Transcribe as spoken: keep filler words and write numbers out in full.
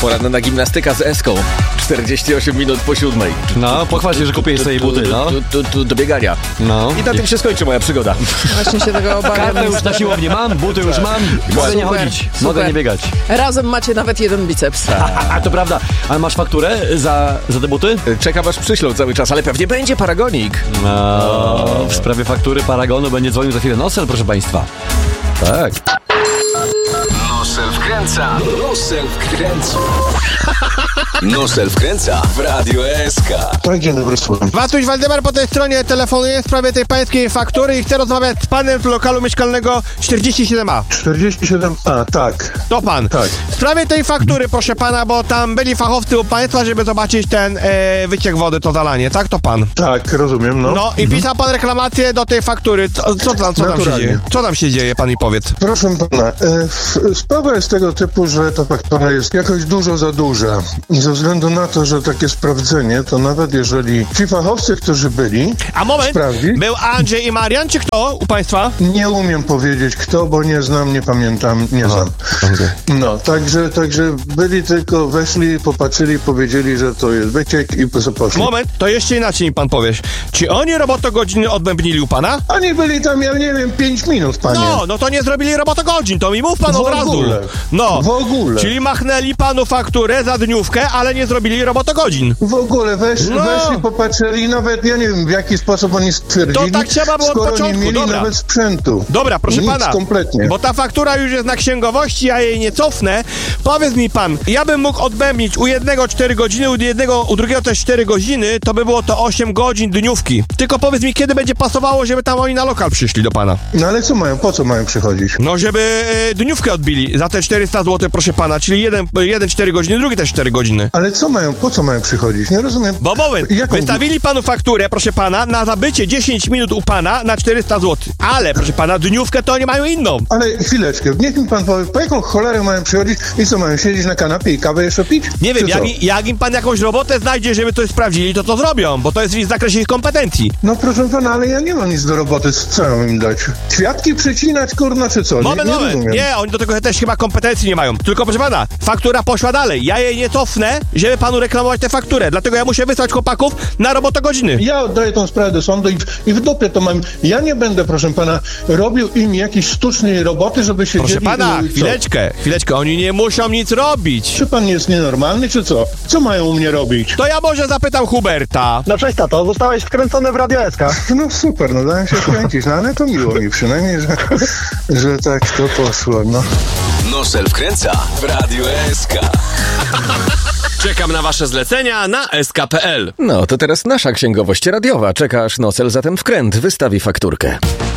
Poranna gimnastyka z Eską. czterdzieści osiem minut po siódmej. No, pochwal się, że kupiłeś sobie buty, no. Tu, tu, tu, do biegania. No. I na tym się skończy moja przygoda. Właśnie się tego obawiam. Kartę już na siłowni mam, buty już mam. Mogę nie chodzić, Super. mogę nie biegać. Razem macie nawet jeden biceps. A to prawda. Ale masz fakturę za, za te buty? Czekam aż przyślą cały czas, ale pewnie będzie paragonik. No, w sprawie faktury Paragonu będzie dzwonił za chwilę Nosel, proszę państwa. Tak. Nosel wkręca. Nosel wkręca. Nosel wkręca w Radio S K. Tak, dzień dobry, słucham. Watuś Waldemar po tej stronie telefonuje w sprawie tej pańskiej faktury i chce rozmawiać z panem z lokalu mieszkalnego czterdzieści siedem A. czterdzieści siedem A, tak. To pan. Tak. W sprawie tej faktury, proszę pana, bo tam byli fachowcy u państwa, żeby zobaczyć ten e, wyciek wody, to zalanie, tak? To pan. Tak, rozumiem, no. No i pisał pan reklamację do tej faktury. Co, co, tam, co tam się Naturalnie. dzieje? Co tam się dzieje, pan mi powiedz? Proszę pana, e, f, sprawa jest tego typu, że ta faktura jest jakoś dużo za duża. I ze względu na to, że takie sprawdzenie, to nawet jeżeli ci fachowcy, którzy byli, A moment, sprawdzi, był Andrzej i Marian, czy kto u państwa? nie umiem powiedzieć kto, bo nie znam, nie pamiętam, nie znam. No, także, także byli tylko, weszli, popatrzyli, powiedzieli, że to jest wyciek i po- poszli. Moment, to jeszcze inaczej mi pan powiesz. Czy oni robotogodziny odbębnili u pana? Oni byli tam, ja nie wiem, pięć minut, panie. No, no to nie zrobili robotogodzin, to mi mów pan W od razu. ogóle. No, W ogóle. czyli machnęli panu fakturę za dniówkę, ale nie zrobili robotogodzin. W ogóle wesz, No. weszli, popatrzyli, nawet ja nie wiem w jaki sposób oni stwierdzili, To tak trzeba było od skoro początku, nie mieli dobra. nawet sprzętu. Dobra, proszę Nic pana, kompletnie. bo ta faktura już jest na księgowości, ja jej nie cofnę. Powiedz mi pan, ja bym mógł odbębnić u jednego cztery godziny, u jednego, u drugiego też cztery godziny, to by było to osiem godzin dniówki. Tylko powiedz mi, kiedy będzie pasowało, żeby tam oni na lokal przyszli do pana. No ale co mają, po co mają przychodzić? No, żeby e, dniówkę odbili za te czterysta złotych, proszę pana, czyli jeden, jeden cztery godziny, drugi też cztery godziny. Ale co mają, po co mają przychodzić? Nie rozumiem. Bo moment, Jaką- wystawili panu fakturę, proszę pana, na zabycie dziesięć minut u pana na czterysta złotych. Ale, proszę pana, dniówkę to oni mają inną. Ale chwileczkę, niech mi pan powie, po jaką cholerę mają przychodzić i co, mają siedzieć na kanapie i kawę jeszcze pić? Nie wiem, Czy co? jak, i- jak im pan jakąś robotę znajdzie, żeby coś sprawdzili, to to zrobią, bo to jest w zakresie ich kompetencji. No proszę pana, ale ja nie mam nic do roboty, co mam im dać? Kwiatki przycinać, kurna, czy co? Moment, nie, nie moment, rozumiem. nie, oni do tego też chyba kompetencji nie mają. Tylko, proszę pana, faktura poszła dalej. Ja jej nie cofnę, żeby panu reklamować tę fakturę, dlatego ja muszę wysłać chłopaków na robotogodziny. Ja oddaję tą sprawę do sądu i, i w dupie to mam. Ja nie będę, proszę pana, robił im jakiejś sztucznej roboty, żeby się Proszę pana, chwileczkę, chwileczkę, oni nie muszą nic robić. Czy pan jest nienormalny, czy co? Co mają u mnie robić? To ja może zapytam Huberta. No cześć tato, zostałeś wkręcony w Radio S K. No super, no dałem się wkręcić, no ale to miło mi przynajmniej, że, że tak to poszło, no. Nosel wkręca w Radio S K. Czekam na wasze zlecenia na S K kropka P L. No, to teraz nasza księgowość radiowa. Czeka aż Nosel, zatem wkręt wystawi fakturkę.